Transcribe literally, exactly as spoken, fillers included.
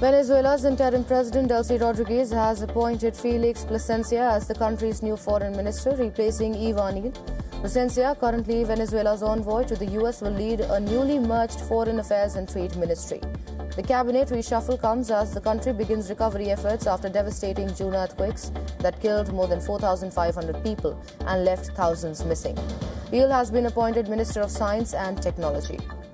Venezuela's interim president, Delcy Rodriguez, has appointed Felix Plasencia as the country's new foreign minister, replacing Iván Gil. Plasencia, currently Venezuela's envoy to the U S, will lead a newly merged Foreign Affairs and Trade Ministry. The cabinet reshuffle comes as the country begins recovery efforts after devastating June earthquakes that killed more than four thousand five hundred people and left thousands missing. Gil has been appointed Minister of Science and Technology.